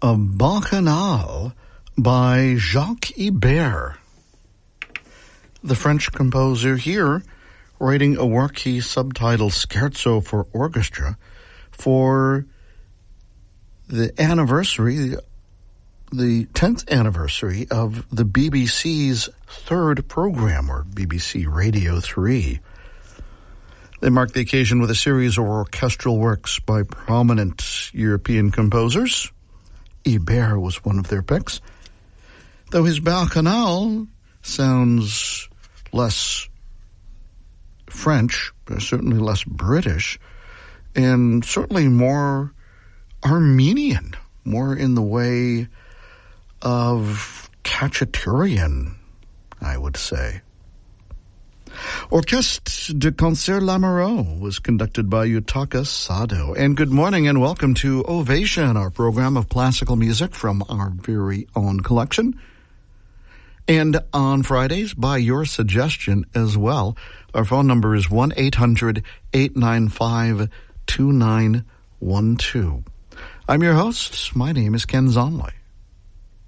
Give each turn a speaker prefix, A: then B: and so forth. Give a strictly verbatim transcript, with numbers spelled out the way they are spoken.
A: a Bacchanal by Jacques Ibert. The French composer here writing a work he subtitled Scherzo for Orchestra for the anniversary, the tenth anniversary of the B B C's third program, or B B C Radio three. They marked the occasion with a series of orchestral works by prominent European composers. Ibert was one of their picks, though his Bacchanal sounds less French, but certainly less British, and certainly more Armenian, more in the way of Khachaturian, I would say. Orchestre de Concert Lamoureux was conducted by Yutaka Sado. And good morning and welcome to Ovation, our program of classical music from our very own collection. And on Fridays, by your suggestion as well. Our phone number is one eight hundred eight nine five two nine one two. I'm your host. My name is Ken Zonley.